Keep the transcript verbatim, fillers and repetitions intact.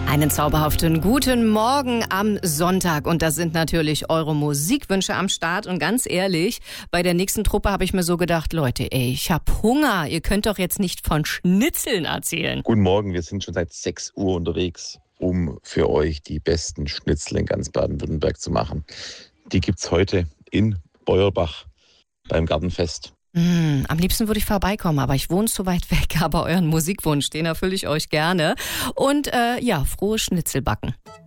Einen zauberhaften guten Morgen am Sonntag. Und da sind natürlich eure Musikwünsche am Start. Und ganz ehrlich, bei der nächsten Truppe habe ich mir so gedacht, Leute, ey, ich habe Hunger. Ihr könnt doch jetzt nicht von Schnitzeln erzählen. Guten Morgen, wir sind schon seit sechs Uhr unterwegs, um für euch die besten Schnitzel in ganz Baden-Württemberg zu machen. Die gibt's heute in Beuerbach beim Gartenfest. Mm, am liebsten würde ich vorbeikommen, aber ich wohne zu weit weg. Aber euren Musikwunsch, den erfülle ich euch gerne. Und äh, ja, frohes Schnitzelbacken.